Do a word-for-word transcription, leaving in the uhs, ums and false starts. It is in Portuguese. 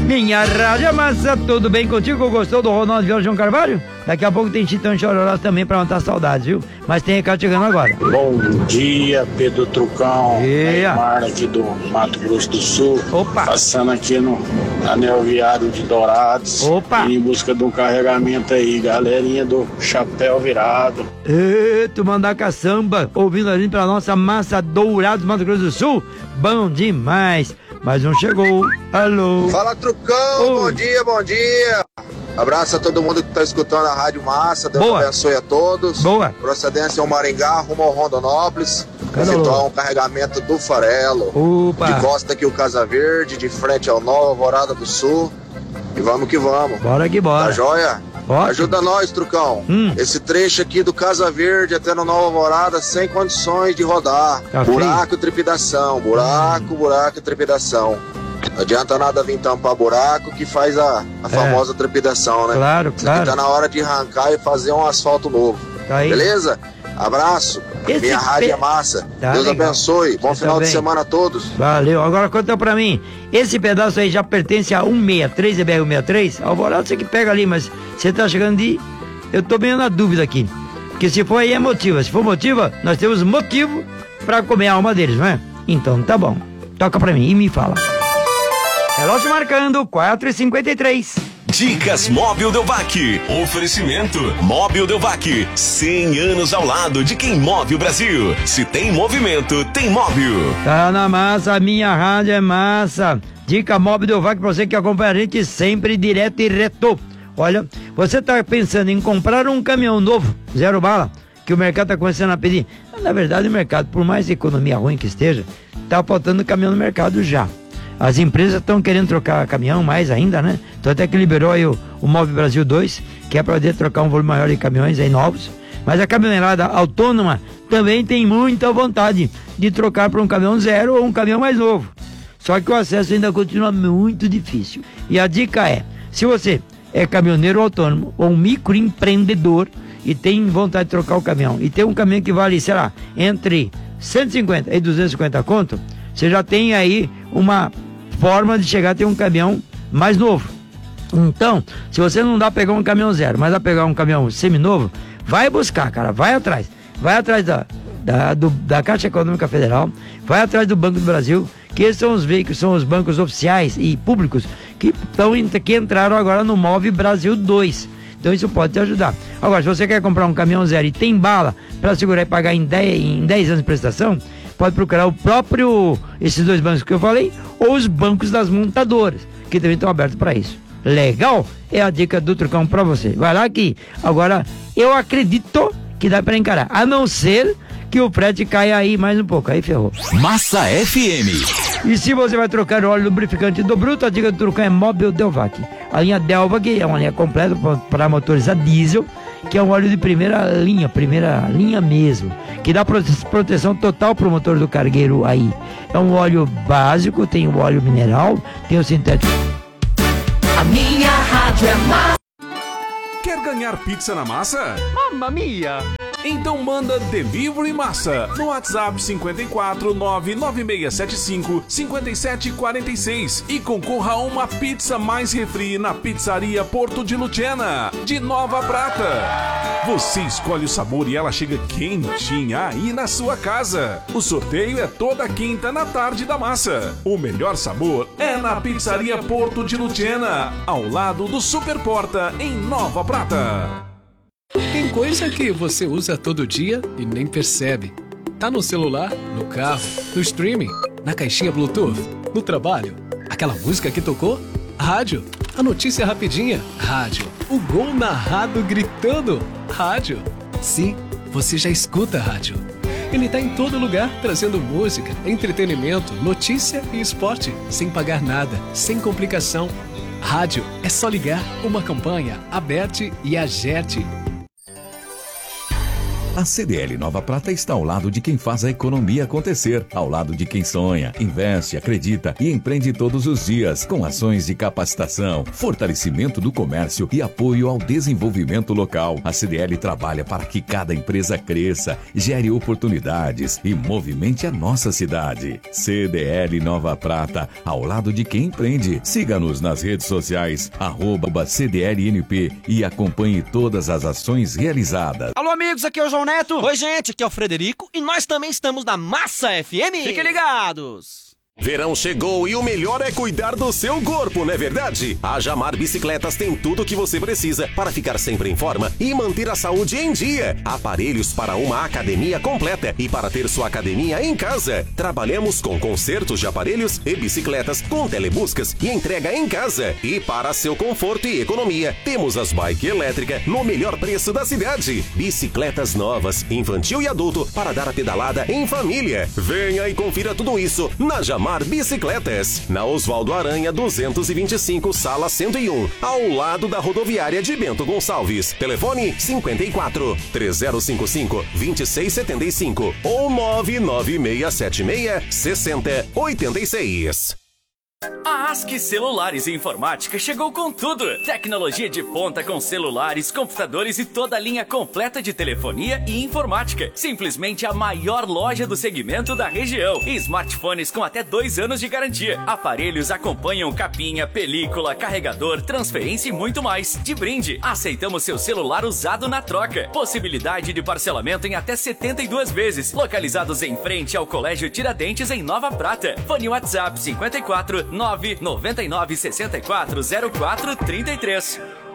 Minha rádio massa, tudo bem contigo? Gostou do Ronaldo Viola João Carvalho? Daqui a pouco tem Chitão e Chororó também pra matar saudades, viu? Mas tem recado chegando agora. Bom dia, Pedro Trucão. Yeah. Neymar aqui do Mato Grosso do Sul. Opa. Passando aqui no anel viário de Dourados. Opa. Em busca de um carregamento aí, galerinha do Chapéu Virado. E tu mandar caçamba, ouvindo ali pra nossa massa Dourados, Mato Grosso do Sul. Bom demais. Mais um chegou. Alô. Fala, Trucão. Oi. Bom dia, bom dia. Abraço a todo mundo que tá escutando a Rádio Massa. Deus Boa. abençoe a todos. Boa. Procedência ao Maringá, rumo ao Rondonópolis. Efetuar um carregamento do farelo. Opa. De costa aqui o Casa Verde, de frente ao Nova Alvorada do Sul. E vamos que vamos. Bora que bora. Tá joia? Ótimo. Ajuda nós, Trucão. Hum. Esse trecho aqui do Casa Verde até no Nova Alvorada, sem condições de rodar. Tá buraco e trepidação. Buraco, hum. buraco e trepidação. Não adianta nada vir tampar buraco que faz a, a famosa é. trepidação, né? Claro, claro. Tá na hora de arrancar e fazer um asfalto novo. Tá aí. Beleza? Abraço. Esse Minha rádio pe... é massa. Tá Deus legal. abençoe. Bom Você final também. de semana a todos. Valeu. Agora conta pra mim. Esse pedaço aí já pertence a cento e sessenta e três, E B R cento e sessenta e três? Alvorada você que pega ali, mas você tá chegando de... Eu tô meio na dúvida aqui. Porque se for aí é motiva. Se for motiva, nós temos motivo pra comer a alma deles, não é? Então tá bom. Toca pra mim e me fala. Relógio marcando quatro e cinquenta e três. Dicas Móbil Delvac. Oferecimento Móbil Delvac. cem anos ao lado de quem move o Brasil. Se tem movimento, tem móvel. Tá na massa, a minha rádio é massa. Dica Móbil Delvac pra você que acompanha a gente sempre direto e reto. Olha, você tá pensando em comprar um caminhão novo, zero bala, que o mercado tá começando a pedir. Na verdade, o mercado, por mais economia ruim que esteja, tá faltando caminhão no mercado já. As empresas estão querendo trocar caminhão mais ainda, né? Então até que liberou aí o, o Móvel Brasil dois, que é para poder trocar um volume maior de caminhões aí novos. Mas a caminhoneirada autônoma também tem muita vontade de trocar para um caminhão zero ou um caminhão mais novo. Só que o acesso ainda continua muito difícil. E a dica é, se você é caminhoneiro autônomo ou um microempreendedor e tem vontade de trocar o caminhão, e tem um caminhão que vale, sei lá, entre cento e cinquenta e duzentos e cinquenta conto, você já tem aí uma forma de chegar a ter um caminhão mais novo. Então, se você não dá pra pegar um caminhão zero, mas dá pra pegar um caminhão seminovo, vai buscar, cara, vai atrás. Vai atrás da, da, do, da Caixa Econômica Federal, vai atrás do Banco do Brasil, que esses são os veículos, são os bancos oficiais e públicos que, tão, que entraram agora no Móvel Brasil dois. Então isso pode te ajudar. Agora, se você quer comprar um caminhão zero e tem bala para segurar e pagar em dez, em dez anos de prestação, pode procurar o próprio, esses dois bancos que eu falei, ou os bancos das montadoras, que também estão abertos para isso. Legal? É a dica do Trucão para você. Vai lá que agora eu acredito que dá para encarar, a não ser que o frete caia aí mais um pouco, aí ferrou. Massa F M. E se você vai trocar o óleo lubrificante do Bruto, a dica do Trucão é Móbil Delvac. A linha Delvac é uma linha completa para motores a diesel, que é um óleo de primeira linha, primeira linha mesmo, que dá proteção total para o motor do cargueiro aí. É um óleo básico, tem o óleo mineral, tem o sintético. A minha rádio é massa. Quer ganhar pizza na massa? Mamma mia! Então manda Delivery Massa no WhatsApp cinco quatro nove nove seis sete cinco cinco sete quatro seis e concorra a uma pizza mais refri na Pizzaria Porto de Lucena, de Nova Prata. Você escolhe o sabor e ela chega quentinha aí na sua casa. O sorteio é toda quinta na tarde da massa. O melhor sabor é na Pizzaria Porto de Lucena, ao lado do Super Porta, em Nova Prata. Tem coisa que você usa todo dia e nem percebe. Tá no celular, no carro, no streaming, na caixinha Bluetooth, no trabalho. Aquela música que tocou? Rádio. A notícia rapidinha? Rádio. O gol narrado gritando? Rádio. Sim, você já escuta rádio. Ele tá em todo lugar, trazendo música, entretenimento, notícia e esporte, sem pagar nada, sem complicação. Rádio é só ligar, uma campanha, Aberte e Agerte. A C D L Nova Prata está ao lado de quem faz a economia acontecer, ao lado de quem sonha, investe, acredita e empreende todos os dias, com ações de capacitação, fortalecimento do comércio e apoio ao desenvolvimento local. A C D L trabalha para que cada empresa cresça, gere oportunidades e movimente a nossa cidade. C D L Nova Prata, ao lado de quem empreende. Siga-nos nas redes sociais, arroba C D L N P e acompanhe todas as ações realizadas. Alô, amigos, aqui é o João Neto. Oi, gente, aqui é o Frederico e nós também estamos na Massa F M. Fiquem ligados. Verão chegou e o melhor é cuidar do seu corpo, não é verdade? A Jamar Bicicletas tem tudo o que você precisa para ficar sempre em forma e manter a saúde em dia. Aparelhos para uma academia completa e para ter sua academia em casa. Trabalhamos com consertos de aparelhos e bicicletas com telebuscas e entrega em casa. E para seu conforto e economia, temos as bike elétricas no melhor preço da cidade. Bicicletas novas, infantil e adulto, para dar a pedalada em família. Venha e confira tudo isso na Jamar Bicicletas, na Oswaldo Aranha duzentos e vinte e cinco, sala cento e um, ao lado da rodoviária de Bento Gonçalves. Telefone cinquenta e quatro, três zero cinco cinco, vinte e seis setenta e cinco ou nove nove seis sete seis, seis zero oito seis. A ASCII Celulares e Informática chegou com tudo. Tecnologia de ponta com celulares, computadores e toda a linha completa de telefonia e informática. Simplesmente a maior loja do segmento da região. E smartphones com até dois anos de garantia. Aparelhos acompanham capinha, película, carregador, transferência e muito mais. De brinde, aceitamos seu celular usado na troca. Possibilidade de parcelamento em até setenta e duas vezes. Localizados em frente ao Colégio Tiradentes, em Nova Prata. Fone WhatsApp cinquenta e quatro, nove nove nove, sessenta e quatro, zero quatro, trinta e três.